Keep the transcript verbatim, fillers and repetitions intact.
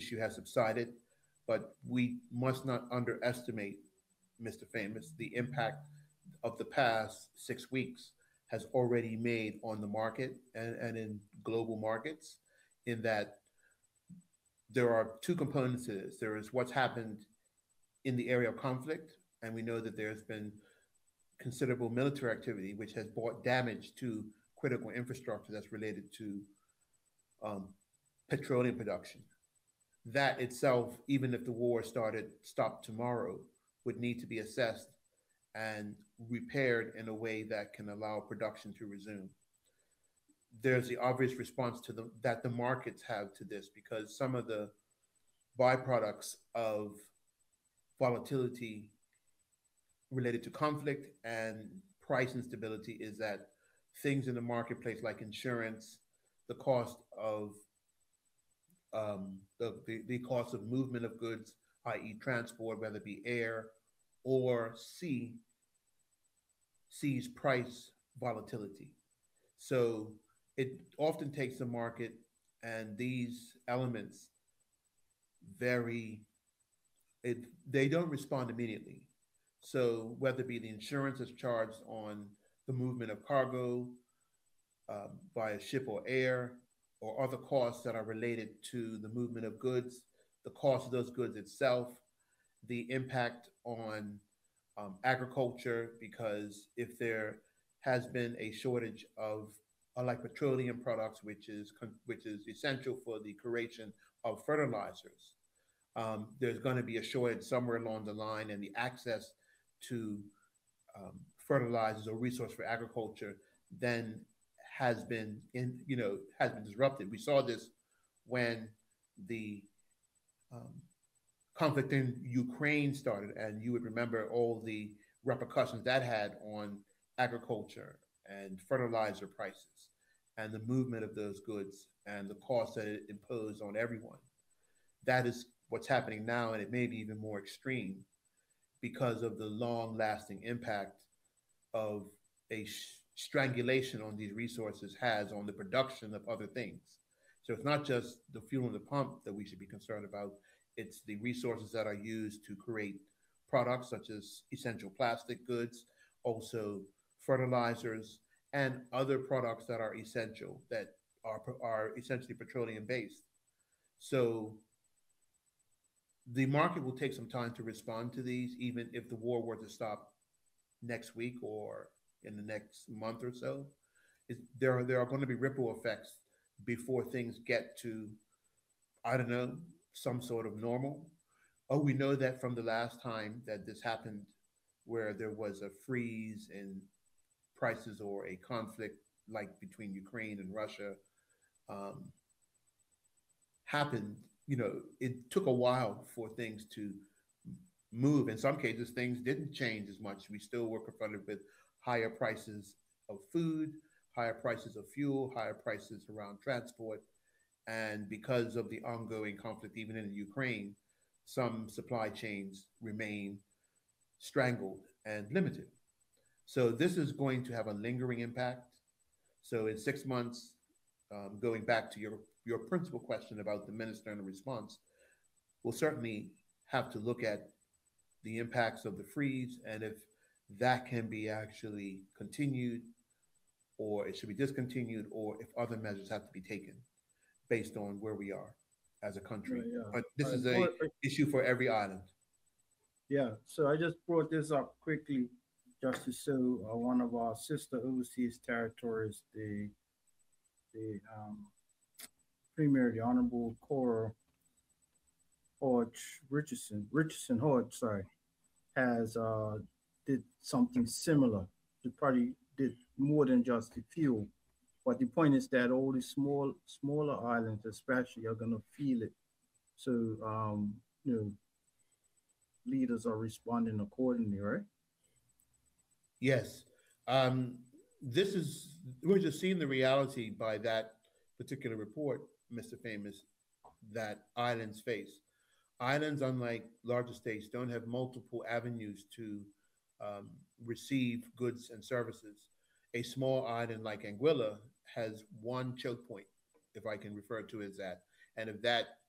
issue has subsided, but we must not underestimate, mister Famous, the impact of the past six weeks has already made on the market and, and in global markets, in that there are two components to this. There is what's happened in the area of conflict, and we know that there's been considerable military activity, which has brought damage to critical infrastructure that's related to um, petroleum production. That itself, even if the war started stopped tomorrow, would need to be assessed and repaired in a way that can allow production to resume. There's the obvious response to the that the markets have to this, because some of the byproducts of volatility related to conflict and price instability is that things in the marketplace like insurance, the cost of um, the, the, the cost of movement of goods, that is transport, whether it be air or sea, sees price volatility. So it often takes the market and these elements very, it, they don't respond immediately. So whether it be the insurance that's charged on the movement of cargo um, by a ship or air, or other costs that are related to the movement of goods, the cost of those goods itself, the impact on um, agriculture, because if there has been a shortage of uh, like petroleum products, which is which is essential for the creation of fertilizers, um, there's going to be a shortage somewhere along the line, and the access to um, fertilizers or resource for agriculture then has been in you know has been disrupted. We saw this when the um, conflict in Ukraine started, and you would remember all the repercussions that had on agriculture and fertilizer prices and the movement of those goods and the cost that it imposed on everyone. That is what's happening now, and it may be even more extreme because of the long lasting impact of a sh- strangulation on these resources has on the production of other things. So it's not just the fuel in the pump that we should be concerned about, it's the resources that are used to create products such as essential plastic goods, also fertilizers, and other products that are essential, that are, are essentially petroleum based. So the market will take some time to respond to these, even if the war were to stop next week or in the next month or so. It, there are there are going to be ripple effects before things get to, I don't know, some sort of normal. Oh, we know that from the last time that this happened, where there was a freeze in prices or a conflict like between Ukraine and Russia, um, happened. You know, it took a while for things to move. In some cases, things didn't change as much. We still were confronted with higher prices of food, higher prices of fuel, higher prices around transport. And because of the ongoing conflict, even in Ukraine, some supply chains remain strangled and limited. So this is going to have a lingering impact. So in six months, um, going back to your, your principal question about the minister and the response, we'll certainly have to look at the impacts of the freeze and if that can be actually continued, or it should be discontinued, or if other measures have to be taken based on where we are as a country. Yeah, yeah. But this I is a brought, issue for every island. yeah, so I just brought this up quickly just to show uh, one of our sister overseas territories, the the um, Premier, the Honorable Cora Hodge Richardson, Richardson Hodge, sorry, has uh, did something similar. They probably did more than just the fuel. But the point is that all the small, smaller islands, especially, are gonna feel it. So, um, you know, leaders are responding accordingly, right? Yes. Um, this is, we're just seeing the reality by that particular report, mister Famous, that islands face. Islands, unlike larger states, don't have multiple avenues to um, receive goods and services. A small island like Anguilla has one choke point, if I can refer to it as that. And if that